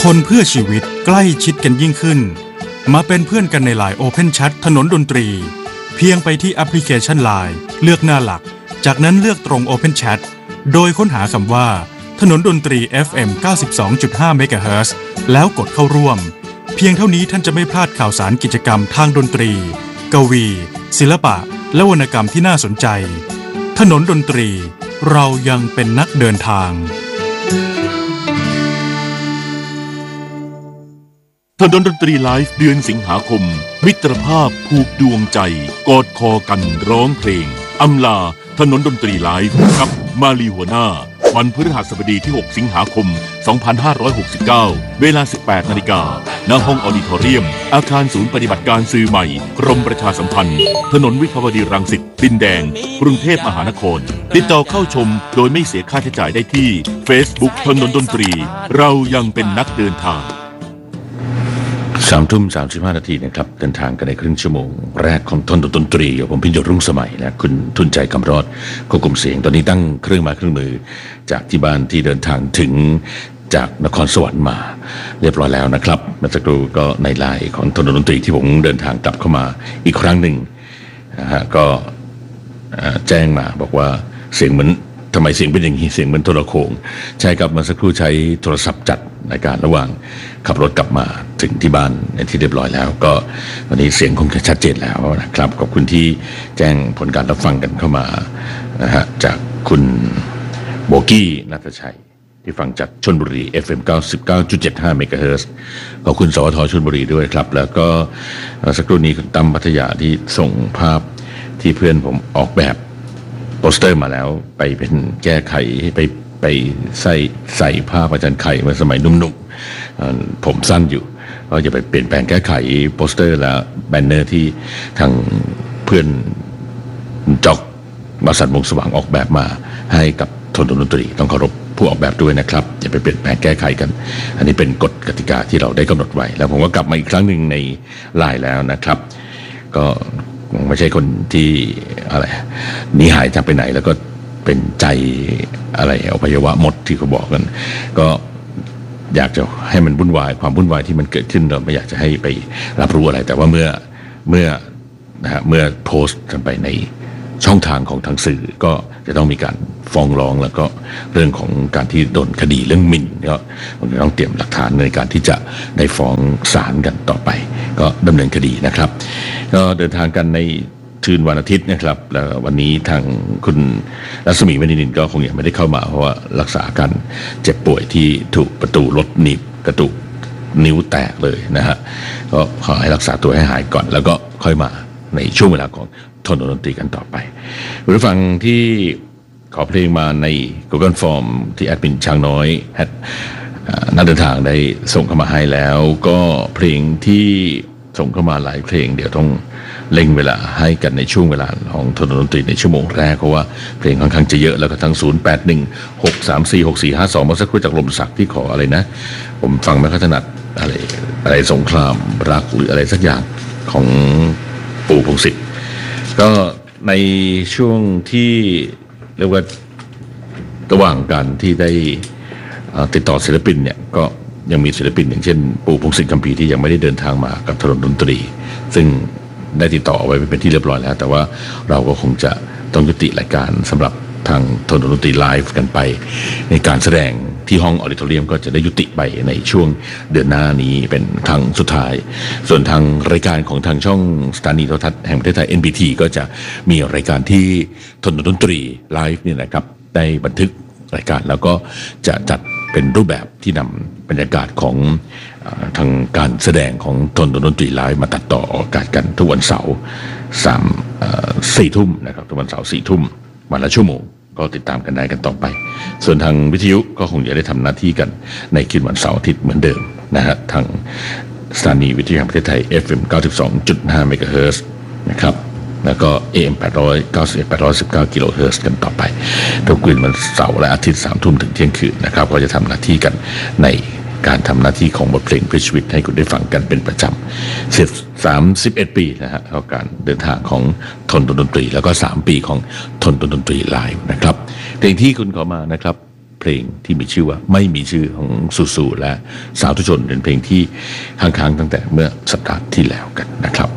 ทนเพื่อชีวิตใกล้ชิดกันยิ่งขึ้นมาเป็นเพื่อนกันใน LINE Open Chat ถนนดนตรีเพียงไปที่แอปพลิเคชัน LINE เลือกหน้าหลักจากนั้นเลือกตรง Open Chat โดยค้นหาคำว่าถนนดนตรี FM 92.5 MHz แล้วกดเข้าร่วมเพียงเท่านี้ท่านจะไม่พลาดข่าวสารกิจกรรมทางดนตรีกวีศิลปะและวรรณกรรมที่น่าสนใจถนนดนตรีเรายังเป็นนักเดินทางถนนดนตรีไลฟ์เดือนสิงหาคมมิตรภาพผูกดวงใจกอดคอกันร้องเพลงอำลาถนนดนตรีไลฟ์กับมาลีหัวหน้าวันพฤหัสบดีที่ 6 สิงหาคม 2569 เวลา 18 นาฬิกาณห้องออดิทอเรียมอาคารศูนย์ปฏิบัติการสื่อใหม่กรมประชาสัมพันธ์ถนนวิภาวดีรังสิตดินแดงกรุงเทพมหานครติดต่อเข้าชมโดยไม่เสียค่าใช้จ่ายได้ที่ Facebook ถนนดนตรีเรายังเป็นนักเดินทาง 3:35 นาทีนะครับเดินทางกันในครึ่งชั่วโมงแรกของต้นดนตรีกับผมพิญญรุ่งสมัยและคุณทุนใจคำรอดควบคุมเสียงตอนนี้ตั้งเครื่องมาเครื่องมือจากที่บ้านที่เดินทางถึงจากนครสวรรค์มาเรียบร้อยแล้วนะครับเมื่อสักครู่ก็ในไลน์ของต้นดนตรีที่ผมเดินทางกลับเข้ามาอีกครั้งหนึ่งนะฮะก็แจ้งมาบอกว่าเสียงเหมือนทำไมเสียงเป็นอย่างนี้เสียงเหมือนโทรโขงใช่ครับเมื่อสักครู่ใช้โทรศัพท์จัดในการระหว่างขับรถกลับมาถึงที่บ้านในที่เรียบร้อยแล้วก็วันนี้เสียงคงจะชัดเจนแล้วนะครับขอบคุณที่แจ้งผลการรับฟังกันเข้ามานะฮะจากคุณโบกี้ณัฐชัยที่ฟังจากชลบุรี FM 99.75 เมกะเฮิรตซ์ขอบคุณสวทชลบุรีด้วยครับแล้วก็สักครู่นี้คุณตั้มพัทยาที่ส่งภาพที่เพื่อนผมออกแบบโปสเตอร์มาแล้วไปเป็นแก้ไขไปใส่ภาพอาจารย์ไข่เมื่อสมัยหนุ่มๆผมสั้นอยู่ก็จะไปเปลี่ยนแปลงแก้ไขโปสเตอร์และแบนเนอร์ที่ทางเพื่อนจอกบริษัทวงสว่างออกแบบมาให้กับถนนดนตรีต้องเคารพผู้ออกแบบด้วยนะครับอย่าไปเปลี่ยนแปลงแก้ไขกันอันนี้เป็นกฎกติกาที่เราได้กำหนดไว้แล้วผมก็กลับมาอีกครั้งหนึ่งในไลน์แล้วนะครับก็ไม่ใช่คนที่อะไรหนีหายจากไปไหนแล้วก็เป็นใจอะไรอวัยวะหมดที่เขาบอกกันก็อยากจะให้มันวุ่นวายความวุ่นวายที่มันเกิดขึ้นเราไม่อยากจะให้ไปรับรู้อะไรแต่ว่าเมื่อโพสต์กันไปในช่องทางของทางสื่อก็จะต้องมีการฟ้องร้องแล้วก็เรื่องของการที่โดนคดีเรื่องหมิ่นก็ต้องเตรียมหลักฐานในการที่จะได้ฟ้องศาลกันต่อไปก็ดำเนินคดีนะครับก็เดินทางกันในคืนวันอาทิตย์นะครับแล้ววันนี้ทางคุณรัศมีวณินินก็คงยังไม่ได้เข้ามาเพราะว่ารักษาการเจ็บป่วยที่ถูกประตูรถหนีบกระตุกนิ้วแตกเลยนะฮะก็ขอให้รักษาตัวให้หายก่อนแล้วก็ค่อยมาในช่วงเวลาของถนนดนตรีกันต่อไปคุณผู้ฟังที่ขอเพลงมาใน Google Form ที่แอดมินช้างน้อยนักเดินทางได้ส่งเข้ามาให้แล้วก็เพลงที่ส่งเข้ามาหลายเพลงเดี๋ยวต้องเล็งเวลาให้กันในช่วงเวลาของถนนดนตรีในชั่วโมงแรกเพราะว่าเพลงค่อนข้างจะเยอะแล้วก็ทั้ง0816346452เมื่อสักครู่จากลมศักดิ์ที่ขออะไรนะผมฟังไม่ค่อยถนัดอะไรสงครามรักหรืออะไรสักอย่างของปู่พงศิษฐ์ก็ในช่วงที่เรียกว่าระหว่างการที่ได้ติดต่อศิลปินเนี่ยก็ยังมีศิลปินอย่างเช่นปู่พงศิษฐ์คัมภีร์ที่ยังไม่ได้เดินทางมากับถนนดนตรีซึ่งได้ติดต่อเอาไว้เป็นที่เรียบร้อยแล้วแต่ว่าเราก็คงจะต้องยุติรายการสำหรับทางถนนดนตรีไลฟ์กันไปในการแสดงที่ห้องออดิทอเรียมก็จะได้ยุติไปในช่วงเดือนหน้านี้เป็นครั้งสุดท้ายส่วนทางรายการของทางช่องสถานีโทรทัศน์แห่งประเทศไทย NBT ก็จะมีรายการที่ถนนดนตรีไลฟ์เนี่ยนะครับได้บันทึกรายการแล้วก็จะจัดเป็นรูปแบบที่นำบรรยากาศของทางการแสดงของถนนดนตรีไลฟ์มาตัดต่อออกอากาศกันทุกวันเสาร์4 ทุ่มนะครับทุกวันเสาร์4 ทุ่มวันละชั่วโมงก็ติดตามกันได้กันต่อไปส่วนทางวิทยุก็คงจะได้ทำหน้าที่กันในคืนวันเสาร์อาทิตย์เหมือนเดิมนะฮะทางสถานีวิทยุแห่งประเทศไทย FM 92.5 เมกะเฮิรตซ์นะครับแล้วก็ AM 819 กิโลเฮิรตซ์กันต่อไปทุกคืนวันเสาร์และอาทิตย์ 3 ทุ่มถึงเที่ยงคืนนะครับก็จะทำหน้าที่กันในการทำหน้าที่ของบทเพลงเพื่อชีวิตให้คุณได้ฟังกันเป็นประจำ31 ปีนะฮะของการเดินทางของถนนดนตรีแล้วก็3 ปีของถนนดนตรีไลฟ์นะครับเพลงที่คุณขอมานะครับเพลงที่มีชื่อว่าไม่มีชื่อของสุและสาวทุชนเป็นเพลงที่ค้างๆตั้งแต่เมื่อสัปดาห์ที่แล้วกันนะครับ